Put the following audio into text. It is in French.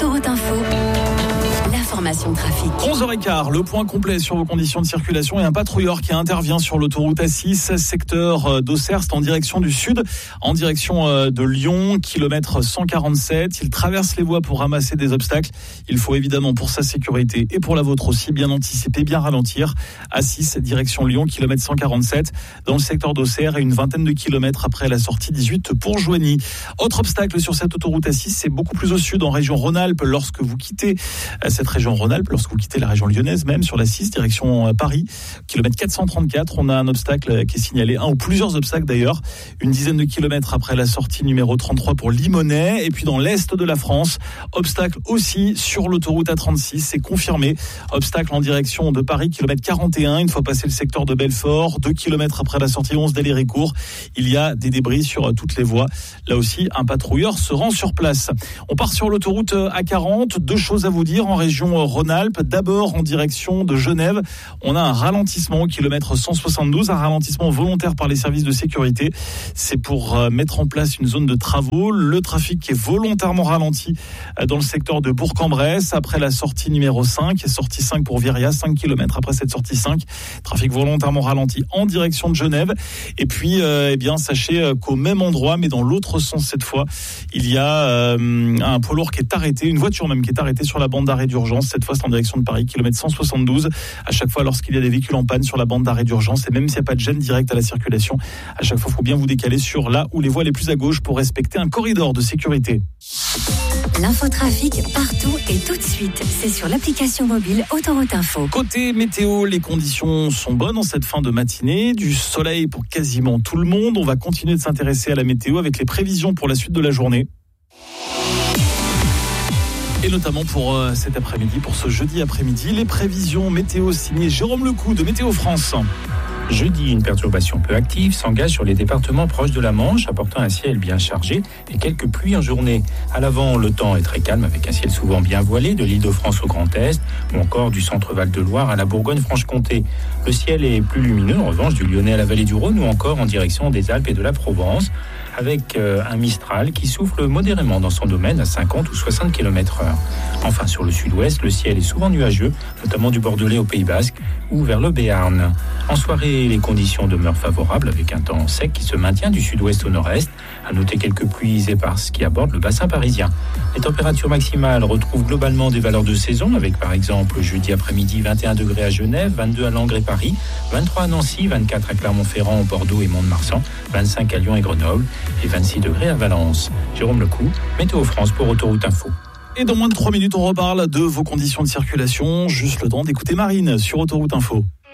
Autoroute Info, l'information trafic. 11h15, le point complet sur vos conditions de circulation et un patrouilleur qui intervient sur l'autoroute A6, secteur d'Auxerre, en direction du sud, en direction de Lyon, kilomètre 147. Il traverse les voies pour ramasser des obstacles. Il faut évidemment pour sa sécurité et pour la vôtre aussi bien anticiper, bien ralentir. A6, direction Lyon, kilomètre 147, dans le secteur d'Auxerre et une vingtaine de kilomètres après la sortie 18 pour Joigny. Autre obstacle sur cette autoroute A6, c'est beaucoup plus au sud, en région Rhône-Alpes, lorsque vous quittez cette région Rhône-Alpes, lorsque vous quittez la région lyonnaise même, sur la 6, direction Paris, kilomètre 434, on a un obstacle qui est signalé, un ou plusieurs obstacles d'ailleurs, une dizaine de kilomètres après la sortie numéro 33 pour Limonest, et puis dans l'est de la France, obstacle aussi sur l'autoroute A36, c'est confirmé, obstacle en direction de Paris, kilomètre 41, une fois passé le secteur de Belfort, 2 kilomètres après la sortie 11 d'Hélicourt, il y a des débris sur toutes les voies, là aussi un patrouilleur se rend sur place. On part sur l'autoroute A40, deux choses à vous dire en région Rhône-Alpes. D'abord en direction de Genève, on a un ralentissement au kilomètre 172, un ralentissement volontaire par les services de sécurité. C'est pour mettre en place une zone de travaux. Le trafic est volontairement ralenti dans le secteur de Bourg-en-Bresse après la sortie numéro 5, sortie 5 pour Viria, 5 km après cette sortie 5. Trafic volontairement ralenti en direction de Genève. Et puis, sachez qu'au même endroit, mais dans l'autre sens cette fois, il y a un poids lourd qui est arrêté, une voiture même qui est arrêtée sur la bande d'arrêt d'urgence, cette fois c'est en direction de Paris, kilomètre 172. À chaque fois lorsqu'il y a des véhicules en panne sur la bande d'arrêt d'urgence, et même s'il n'y a pas de gêne directe à la circulation, à chaque fois il faut bien vous décaler sur là où les voies les plus à gauche pour respecter un corridor de sécurité. L'infotrafic partout et tout de suite, c'est sur l'application mobile Autoroute Info. Côté météo, les conditions sont bonnes en cette fin de matinée, du soleil pour quasiment tout le monde. On va continuer de s'intéresser à la météo avec les prévisions pour la suite de la journée. Et notamment pour cet après-midi, pour ce jeudi après-midi, les prévisions météo signées Jérôme Lecou de Météo France. Jeudi, une perturbation peu active s'engage sur les départements proches de la Manche, apportant un ciel bien chargé et quelques pluies en journée. À l'avant, le temps est très calme avec un ciel souvent bien voilé de l'Île-de-France au Grand Est ou encore du centre-Val de Loire à la Bourgogne-Franche-Comté. Le ciel est plus lumineux en revanche du Lyonnais à la vallée du Rhône ou encore en direction des Alpes et de la Provence, avec un Mistral qui souffle modérément dans son domaine à 50 ou 60 km/h. Enfin, sur le sud-ouest, le ciel est souvent nuageux, notamment du Bordelais au Pays Basque ou vers le Béarn. En soirée, les conditions demeurent favorables avec un temps sec qui se maintient du sud-ouest au nord-est. À noter quelques pluies éparses qui abordent le bassin parisien. Les températures maximales retrouvent globalement des valeurs de saison avec par exemple jeudi après-midi 21 degrés à Genève, 22 à Langres et Paris, 23 à Nancy, 24 à Clermont-Ferrand, Bordeaux et Mont-de-Marsan, 25 à Lyon et Grenoble et 26 degrés à Valence. Jérôme Lecou, Météo France pour Autoroute Info. Et dans moins de 3 minutes, on reparle de vos conditions de circulation. Juste le temps d'écouter Marine sur Autoroute Info.